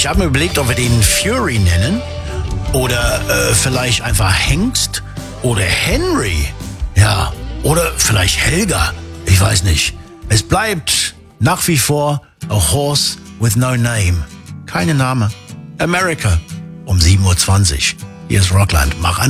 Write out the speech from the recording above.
Ich habe mir überlegt, ob wir den Fury nennen oder vielleicht einfach Hengst oder Henry. Ja, oder vielleicht Helga. Ich weiß nicht. Es bleibt nach wie vor a horse with no name. Keine Name. America um 7:20 Uhr. Hier ist Rockland. Mach an.